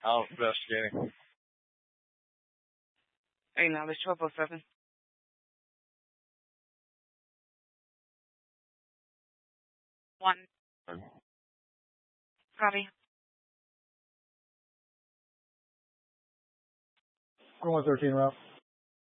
Out investigating. Hey, now there's 1207. One. Copy. 113 route.